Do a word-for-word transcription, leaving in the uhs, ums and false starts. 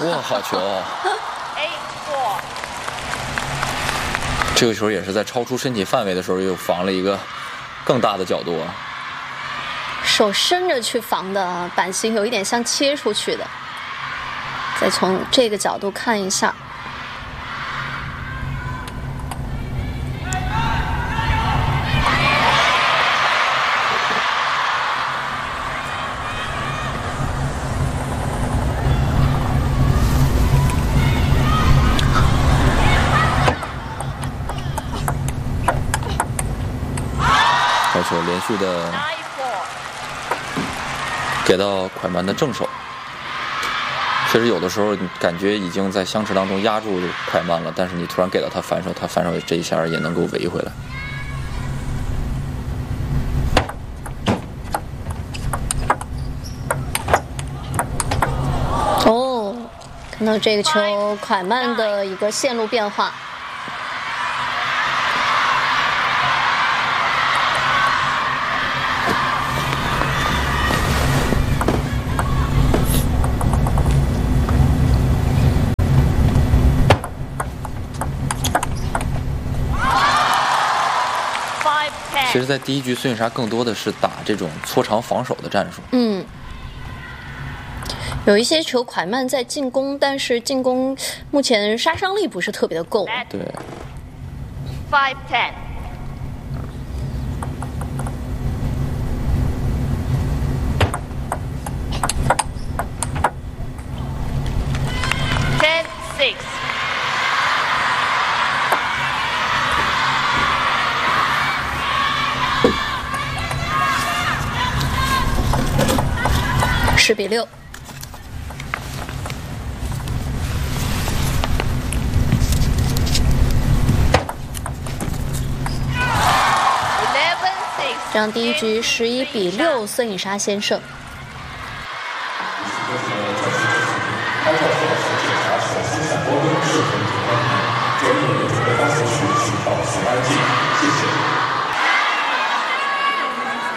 哇，好球！这个球也是在超出身体范围的时候，又防了一个更大的角度啊。 手伸着去防的，板型有一点像切出去的。再从这个角度看一下。 好球，连续的给到蒯曼的正手。其实有的时候你感觉已经在相持当中压住蒯曼了，但是你突然给到他反手，他反手这一下也能够围回来。 哦，看到这个球，蒯曼的一个线路变化。 其实，在第一局，孙颖莎更多的是打这种搓长防守的战术。 嗯，有一些球蒯曼在进攻，但是进攻目前杀伤力不是特别的够。 对。 Five ten. Ten six. 十比六。这样第一局十一比六，孙颖莎先胜。 拍照现实检查手心闪光灯是否有关。